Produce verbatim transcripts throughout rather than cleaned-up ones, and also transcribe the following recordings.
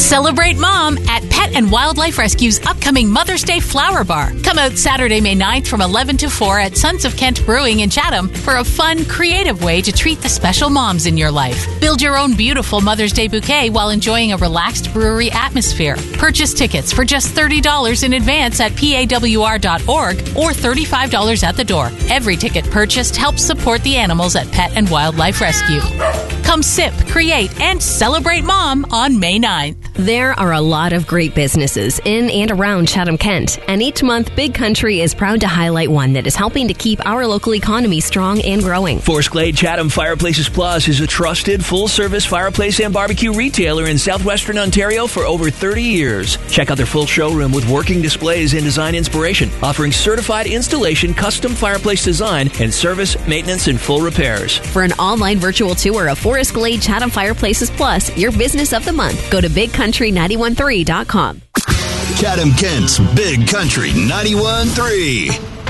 Celebrate Mom at Pet and Wildlife Rescue's upcoming Mother's Day Flower Bar. Come out Saturday, May ninth from eleven to four at Sons of Kent Brewing in Chatham for a fun, creative way to treat the special moms in your life. Build your own beautiful Mother's Day bouquet while enjoying a relaxed brewery atmosphere. Purchase tickets for just thirty dollars in advance at P A W R dot org or thirty-five dollars at the door. Every ticket purchased helps support the animals at Pet and Wildlife Rescue. Come sip, create, and celebrate Mom on May ninth. There are a lot of great businesses in and around Chatham-Kent, and each month Big Country is proud to highlight one that is helping to keep our local economy strong and growing. Forest Glade Chatham Fireplaces Plus is a trusted full-service fireplace and barbecue retailer in southwestern Ontario for over thirty years. Check out their full showroom with working displays and design inspiration, offering certified installation, custom fireplace design, and service, maintenance, and full repairs. For an online virtual tour of Forest Glade Chatham Fireplaces Plus, your business of the month, go to big country nine one three dot com. Chatham-Kent's Big Country ninety-one point three.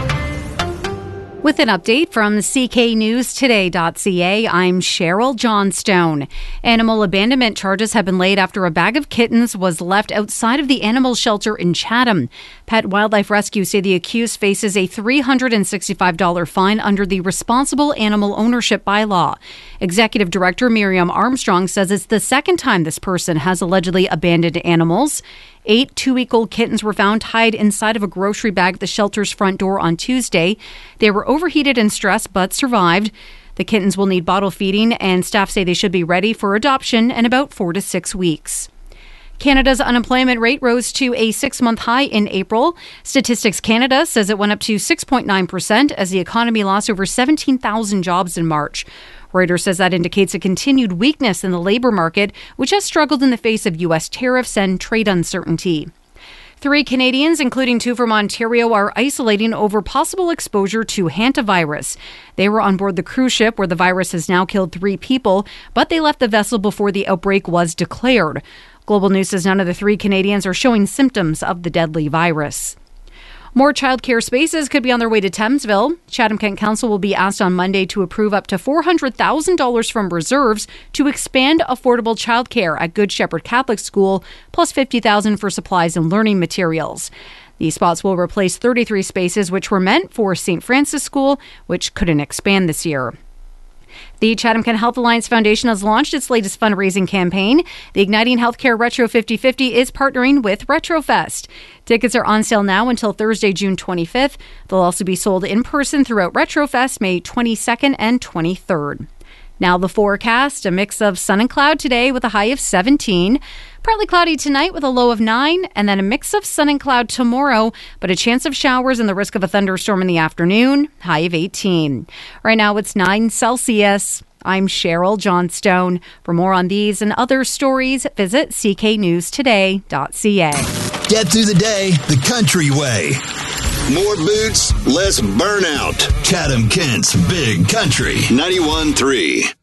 With an update from C K News Today dot C A, I'm Cheryl Johnstone. Animal abandonment charges have been laid after a bag of kittens was left outside of the animal shelter in Chatham. Pet Wildlife Rescue say the accused faces a three hundred sixty-five dollars fine under the Responsible Animal Ownership Bylaw. Executive Director Miriam Armstrong says it's the second time this person has allegedly abandoned animals. Eight two-week-old kittens were found tied inside of a grocery bag at the shelter's front door on Tuesday. They were overheated and stressed, but survived. The kittens will need bottle feeding, and staff say they should be ready for adoption in about four to six weeks. Canada's unemployment rate rose to a six-month high in April. Statistics Canada says it went up to six point nine percent as the economy lost over seventeen thousand jobs in March. Reuters says that indicates a continued weakness in the labor market, which has struggled in the face of U S tariffs and trade uncertainty. Three Canadians, including two from Ontario, are isolating over possible exposure to hantavirus. They were on board the cruise ship where the virus has now killed three people, but they left the vessel before the outbreak was declared. Global News says none of the three Canadians are showing symptoms of the deadly virus. More childcare spaces could be on their way to Thamesville. Chatham-Kent Council will be asked on Monday to approve up to four hundred thousand dollars from reserves to expand affordable childcare at Good Shepherd Catholic School, plus fifty thousand dollars for supplies and learning materials. These spots will replace thirty-three spaces which were meant for Saint Francis School, which couldn't expand this year. The Chatham-Kent Health Alliance Foundation has launched its latest fundraising campaign. The Igniting Healthcare Retro fifty fifty is partnering with RetroFest. Tickets are on sale now until Thursday, June twenty-fifth. They'll also be sold in person throughout RetroFest May twenty-second and twenty-third. Now the forecast, a mix of sun and cloud today with a high of seventeen. Partly cloudy tonight with a low of nine, and then a mix of sun and cloud tomorrow, but a chance of showers and the risk of a thunderstorm in the afternoon, high of eighteen. Right now it's nine Celsius. I'm Cheryl Johnstone. For more on these and other stories, visit C K News Today dot C A. Get through the day the country way. More boots, less burnout. Chatham-Kent's Big Country ninety-one point three.